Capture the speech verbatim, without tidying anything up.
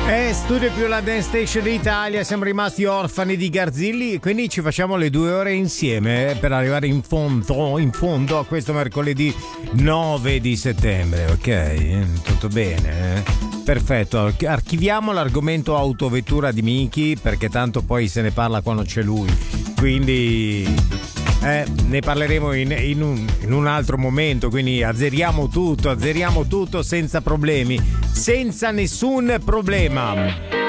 Eh, Studio più la Dance Station Italia, siamo rimasti orfani di Garzilli, quindi ci facciamo le due ore insieme per arrivare in fondo, in fondo a questo mercoledì nove di settembre, ok? Tutto bene? Eh? Perfetto, archiviamo l'argomento autovettura di Miki perché tanto poi se ne parla quando c'è lui, quindi... Eh, ne parleremo in, in, un, in un altro momento, quindi azzeriamo tutto, azzeriamo tutto senza problemi, senza nessun problema.